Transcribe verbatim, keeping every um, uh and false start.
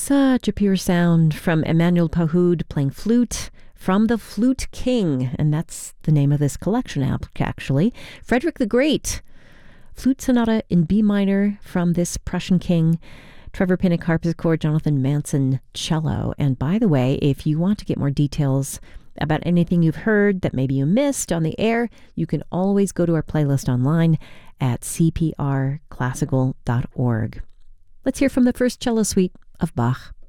Such a pure sound from Emmanuel Pahud playing flute from the Flute King, and that's the name of this collection actually. Frederick the Great, Flute Sonata in B minor from this Prussian king. Trevor Pinnock harpsichord, Jonathan Manson cello. And by the way, if you want to get more details about anything you've heard that maybe you missed on the air, you can always go to our playlist online at c p r classical dot org. Let's hear from the first cello suite of Bach.